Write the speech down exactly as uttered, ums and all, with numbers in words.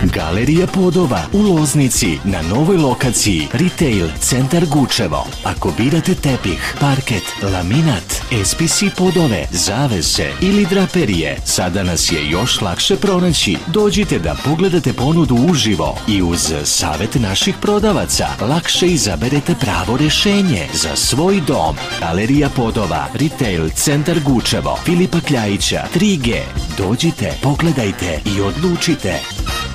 Galerija podova u Loznici na novoj lokaciji Retail centar Gučevo. Ako birate tepih, parket, laminat, S P C podove, zavese ili draperije, sada nas je još lakše pronaći. Dođite da pogledate ponudu uživo i uz savjet naših prodavaca lakše izaberete pravo rešenje za svoj dom. Galerija podova, Retail centar Gučevo, Filipa Kljajića, tri G. Dođite, pogledajte i odlučite.